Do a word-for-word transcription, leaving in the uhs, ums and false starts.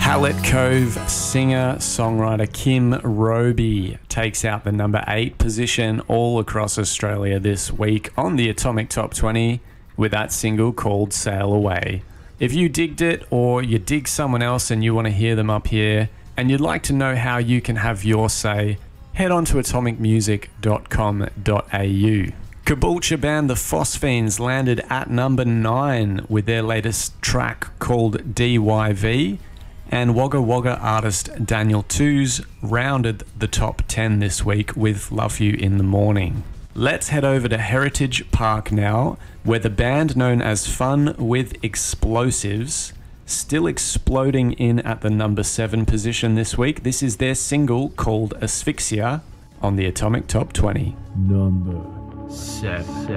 Hallett Cove singer-songwriter Kim Roby takes out the number eight position all across Australia this week on the Atomic Top twenty with that single called Sail Away. If you digged it or you dig someone else and you want to hear them up here and you'd like to know how you can have your say, head on to atomic music dot com dot a u. Caboolture band The Phosphenes landed at number nine with their latest track called D Y V, and Wagga Wagga artist Daniel Twos rounded the top ten this week with Love You in the Morning. Let's head over to Heritage Park now, where the band known as Fun with Explosives still exploding in at the number seven position this week. This is their single called Asphyxia on the Atomic Top twenty. Number seven.